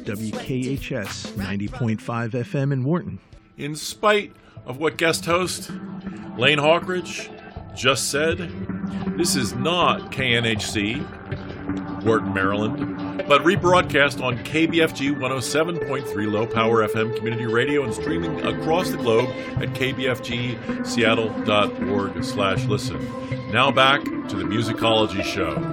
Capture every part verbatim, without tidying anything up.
W K H S ninety point five F M in Wharton. In spite of what guest host Lane Hawkridge just said, this is not K N H C, Wharton, Maryland, but rebroadcast on K B F G one oh seven point three Low Power F M Community Radio and streaming across the globe at k b f g seattle dot org slash listen. Now back to the Musicology Show.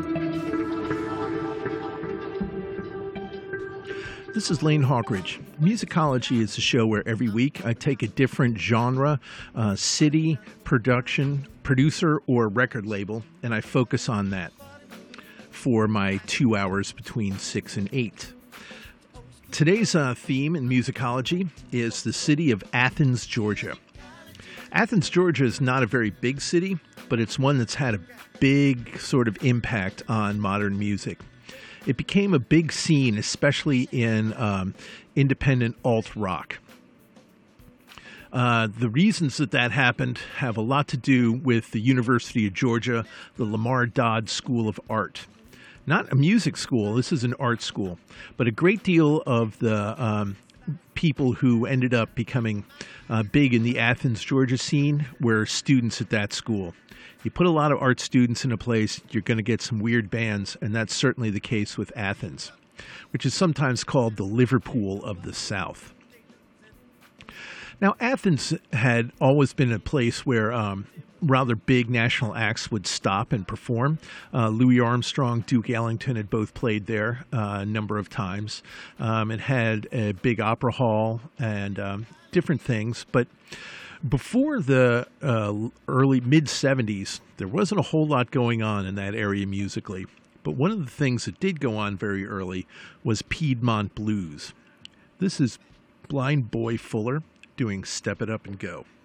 This is Lane Hawkridge. Musicology is a show where every week I take a different genre, uh, city, production, producer, or record label, and I focus on that for my two hours between six and eight. Today's uh, theme in musicology is the city of Athens, Georgia. Athens, Georgia is not a very big city, but it's one that's had a big sort of impact on modern music. It became a big scene, especially in um, independent alt-rock. Uh, the reasons that that happened have a lot to do with the University of Georgia, the Lamar Dodd School of Art. Not a music school, this is an art school, but a great deal of the um, people who ended up becoming uh, big in the Athens, Georgia scene were students at that school. You put a lot of art students in a place, you're going to get some weird bands, and that's certainly the case with Athens, which is sometimes called the Liverpool of the South. Now, Athens had always been a place where um, rather big national acts would stop and perform. Uh, Louis Armstrong, Duke Ellington had both played there uh, a number of times. Um, it had a big opera hall and um, different things, but before the uh, early mid-seventies, there wasn't a whole lot going on in that area musically. But one of the things that did go on very early was Piedmont blues. This is Blind Boy Fuller doing Step It Up and Go.